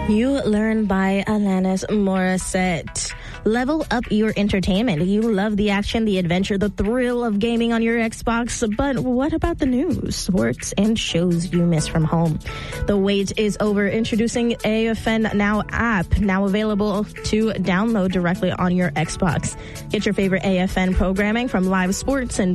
You Learn by Alanis Morissette. Level up your entertainment. You love the action, the adventure, the thrill of gaming on your Xbox, but what about the news, sports, and shows you miss from home? The wait is over. Introducing AFN Now app, now available to download directly on your Xbox. Get your favorite AFN programming from live sports and